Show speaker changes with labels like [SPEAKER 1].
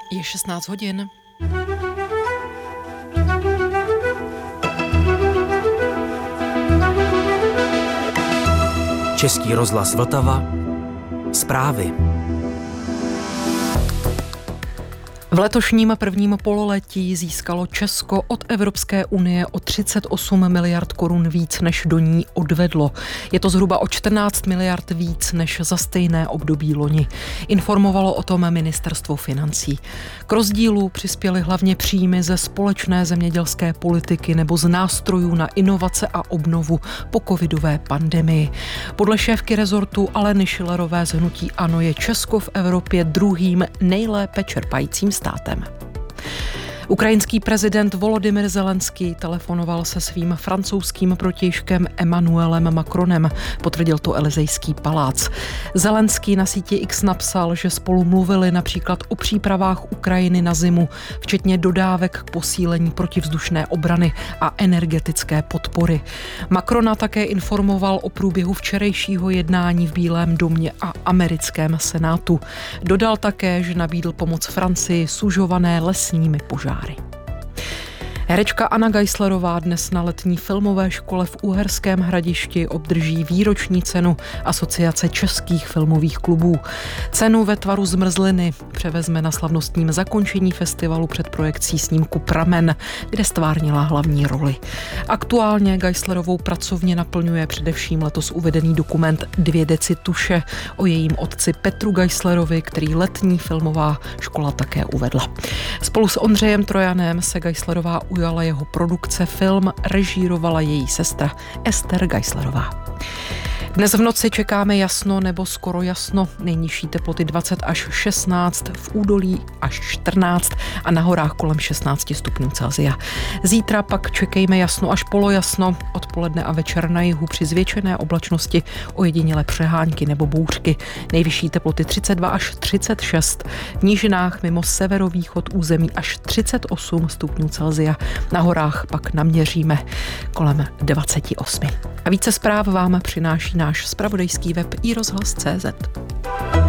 [SPEAKER 1] Je 16 hodin.
[SPEAKER 2] Český rozhlas Vltava. Zprávy.
[SPEAKER 1] V letošním prvním pololetí získalo Česko od Evropské unie o 38 miliard korun víc, než do ní odvedlo. Je to zhruba o 14 miliard víc, než za stejné období loni. Informovalo o tom Ministerstvo financí. K rozdílu přispěly hlavně příjmy ze společné zemědělské politiky nebo z nástrojů na inovace a obnovu po covidové pandemii. Podle šéfky rezortu Aleny Schillerové z hnutí ANO je Česko v Evropě druhým nejlépe čerpajícím státem. Ukrajinský prezident Volodymyr Zelenský telefonoval se svým francouzským protějškem Emmanuelem Macronem, potvrdil to Elysejský palác. Zelenský na síti X napsal, že spolu mluvili například o přípravách Ukrajiny na zimu, včetně dodávek k posílení protivzdušné obrany a energetické podpory. Macrona také informoval o průběhu včerejšího jednání v Bílém domě a americkém senátu. Dodal také, že nabídl pomoc Francii sužované lesními požáry. Herečka Anna Geislerová dnes na letní filmové škole v Uherském Hradišti obdrží výroční cenu Asociace českých filmových klubů. Cenu ve tvaru zmrzliny převezme na slavnostním zakončení festivalu před projekcí snímku Pramen, kde stvárnila hlavní roli. Aktuálně Geislerovou pracovně naplňuje především letos uvedený dokument 2 deci tuše o jejím otci Petru Geislerovi, který letní filmová škola také uvedla. Spolu s Ondřejem Trojanem se Geislerová ujala jeho produkce, film režírovala její sestra Ester Geislerová. Dnes v noci čekáme jasno nebo skoro jasno, nejnižší teploty 20 až 16, v údolí až 14 a na horách kolem 16 stupňů Celsia. Zítra pak čekejme jasno až polojasno, odpoledne a večer na jihu při zvětšené oblačnosti ojedinělé přehánky nebo bouřky. Nejvyšší teploty 32 až 36, v nížinách mimo severovýchod území až 38 stupňů Celsia, na horách pak naměříme kolem 28. A více zpráv vám přináší náš zpravodajský web iRozhlas.cz.